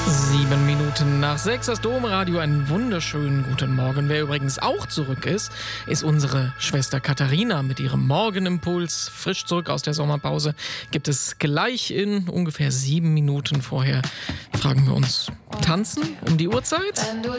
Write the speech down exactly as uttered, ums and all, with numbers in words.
Sieben Minuten nach sechs, das Domradio, einen wunderschönen guten Morgen. Wer übrigens auch zurück ist, ist unsere Schwester Katharina mit ihrem Morgenimpuls. Frisch zurück aus der Sommerpause gibt es gleich in ungefähr sieben Minuten vorher. Fragen wir uns, tanzen um die Uhrzeit?